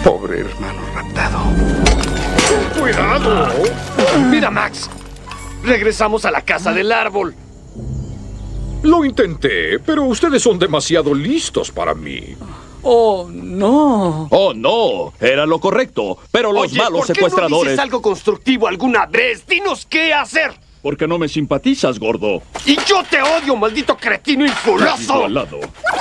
Pobre hermano raptado. ¡Cuidado! Mira, Max. Regresamos a la casa del árbol. Lo intenté, pero ustedes son demasiado listos para mí. ¡Oh, no! ¡Oh, no! Era lo correcto. Pero los Oye, malos ¿por qué secuestradores... no dices algo constructivo alguna vez? ¡Dinos qué hacer! Porque no me simpatizas, gordo. ¡Y yo te odio, maldito cretino infuloso! Al lado.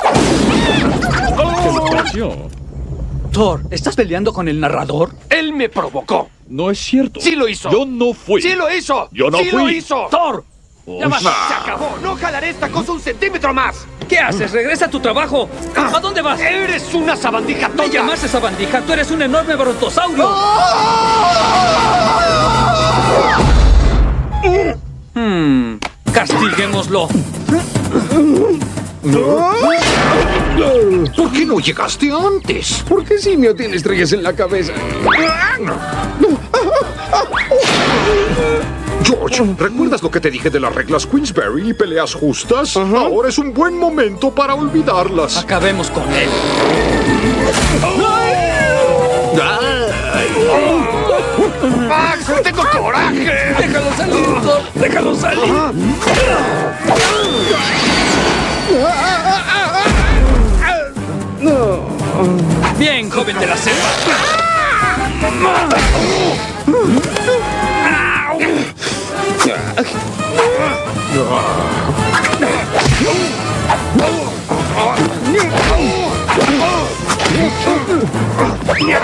¿Qué me pareció? Thor, ¿estás peleando con el narrador? Él me provocó. No es cierto. ¡Sí lo hizo! Yo no fui. ¡Sí lo hizo! Yo no ¡Sí fui. lo hizo! ¡Thor! ¡Ya basta! ¡Se acabó! ¡No jalaré esta cosa un centímetro más! ¿Qué haces? ¡Regresa a tu trabajo! ¿A dónde vas? ¡Eres una sabandija tonta! ¿Me llamaste sabandija? ¡Tú eres un enorme brontosaurio! Castiguémoslo. ¿Por qué no llegaste antes? ¿Por qué Simio tiene estrellas en la cabeza? George, ¿recuerdas lo que te dije de las reglas Queensberry y peleas justas? Ahora es un buen momento para olvidarlas. Acabemos con él. ¡Max, tengo coraje! ¡Déjalo salir, Thor! ¡Déjalo salir! Bien, joven de la selva.